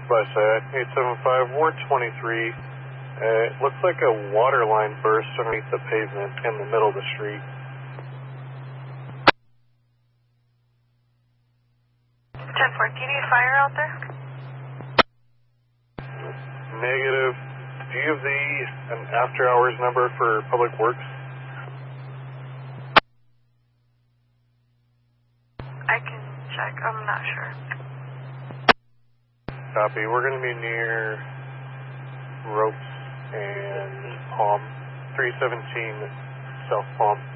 by side, 875, Ward 23. It looks like a water line burst underneath the pavement in the middle of the street. 10-4, do you need fire out there? Negative. Do you have an after hours number for Public Works? I can check, I'm not sure. Copy. We're going to be near Ropes and Palm, 317 South Palm.